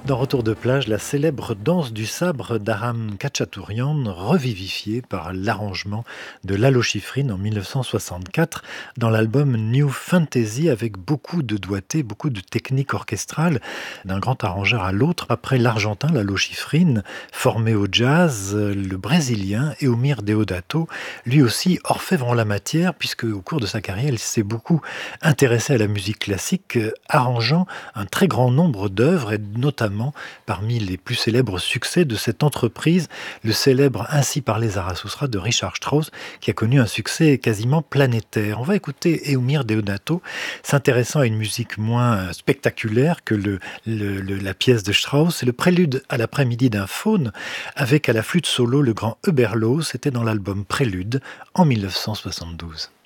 Dans Retour de plage, la célèbre danse du sabre d'Aram Khachaturian, revivifiée par l'arrangement de Lalo Schifrin en 1964 dans l'album New Fantasy, avec beaucoup de doigté, beaucoup de technique orchestrale, d'un grand arrangeur à l'autre. Après l'Argentin Lalo Schifrin, formé au jazz, le Brésilien Eumir Deodato, lui aussi orfèvre en la matière, puisque au cours de sa carrière, il s'est beaucoup intéressé à la musique classique, arrangeant un très grand nombre d'œuvres, et notamment parmi les plus célèbres succès de cette entreprise, le célèbre Ainsi parlait Zarathustra de Richard Strauss, qui a connu un succès quasiment planétaire. On va écouter Eumir Deodato, s'intéressant à une musique moins spectaculaire que la pièce de Strauss. C'est le prélude à l'après-midi d'un faune, avec à la flûte solo le grand Hubert Law. C'était dans l'album Prélude en 1972.